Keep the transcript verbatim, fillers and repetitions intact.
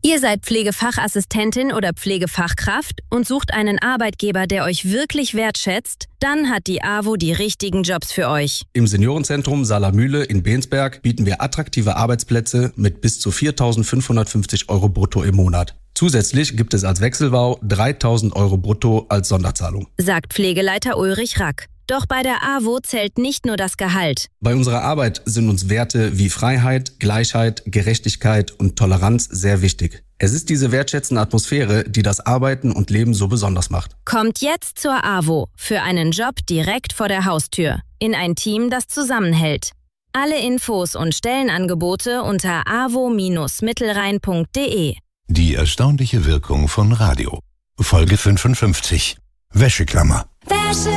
Ihr seid Pflegefachassistentin oder Pflegefachkraft und sucht einen Arbeitgeber, der euch wirklich wertschätzt? Dann hat die A W O die richtigen Jobs für euch. Im Seniorenzentrum Saarlamühle in Bensberg bieten wir attraktive Arbeitsplätze mit bis zu viertausendfünfhundertfünfzig Euro brutto im Monat. Zusätzlich gibt es als Wechselbau dreitausend Euro brutto als Sonderzahlung. Sagt Pflegeleiter Ulrich Rack. Doch bei der A W O zählt nicht nur das Gehalt. Bei unserer Arbeit sind uns Werte wie Freiheit, Gleichheit, Gerechtigkeit und Toleranz sehr wichtig. Es ist diese wertschätzende Atmosphäre, die das Arbeiten und Leben so besonders macht. Kommt jetzt zur A W O für einen Job direkt vor der Haustür. In ein Team, das zusammenhält. Alle Infos und Stellenangebote unter a w o Bindestrich mittelrhein punkt d e. Die erstaunliche Wirkung von Radio. Folge fünfundfünfzig. Wäscheklammer. Wäsche